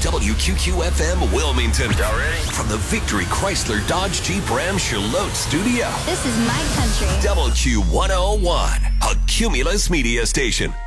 WQQFM Wilmington. Y'all ready? From the Victory Chrysler Dodge Jeep Ram Charlotte studio. This is my country. WQ101, a Cumulus media station.